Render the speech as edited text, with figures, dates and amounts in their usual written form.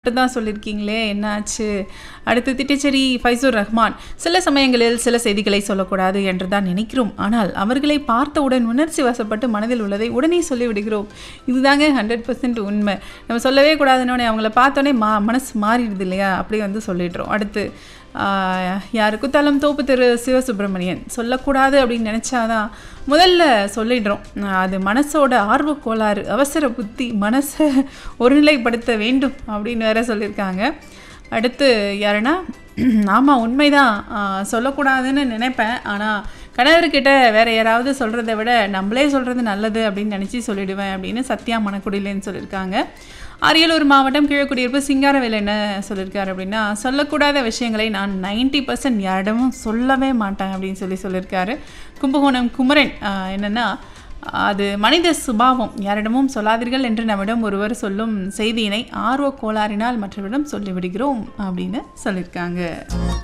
இப்போ தான் சொல்லியிருக்கீங்களே, என்ன ஆச்சு? அடுத்து திட்டச்சேரி ஃபைசூர் ரஹ்மான், சில சமயங்களில் சில செய்திகளை சொல்லக்கூடாது என்று தான் நினைக்கிறோம். ஆனால் அவர்களை பார்த்தவுடன் உணர்ச்சி வசப்பட்டு மனதில் உள்ளதை உடனே சொல்லிவிடுகிறோம். இதுதாங்க 100% உண்மை. நம்ம சொல்லவே கூடாதுன்னொடனே அவங்கள பார்த்தோன்னே மனசு மாறிடுது இல்லையா? அப்படியே வந்து சொல்லிடுறோம். அடுத்து யாருக்கு தலம் தோப்பு திரு சிவசுப்பிரமணியன், சொல்லக்கூடாது அப்படின்னு நினச்சாதான் முதல்ல சொல்லிடுறோம். அது மனசோட ஆர்வ கோளாறு, அவசர புத்தி, மனசை ஒருநிலைப்படுத்த வேண்டும் அப்படின்னு வேற சொல்லியிருக்காங்க. அடுத்து யாருன்னா, ஆமாம் உண்மைதான், சொல்லக்கூடாதுன்னு நினைப்பேன், ஆனால் கணவர்கிட்ட வேறு யாராவது சொல்கிறத விட நம்மளே சொல்கிறது நல்லது அப்படின்னு நினச்சி சொல்லிவிடுவேன் அப்படின்னு சத்யா மணக்குடியிலேன்னு சொல்லியிருக்காங்க. அரியலூர் மாவட்டம் கீழக்குடியிருப்பு சிங்காரவேல் என்ன சொல்லியிருக்காரு அப்படின்னா, சொல்லக்கூடாத விஷயங்களை நான் 90% யாரிடமும் சொல்லவே மாட்டேன் அப்படின்னு சொல்லியிருக்காரு. கும்பகோணம் குமரன் என்னென்னா, அது மனித சுபாவம், யாரிடமும் சொல்லாதீர்கள் என்று நம்மிடம் ஒருவர் சொல்லும் செய்தியினை ஆர்வ கோளாறினால் மற்றவரிடம் சொல்லிவிடுகிறோம் அப்படின்னு சொல்லியிருக்காங்க.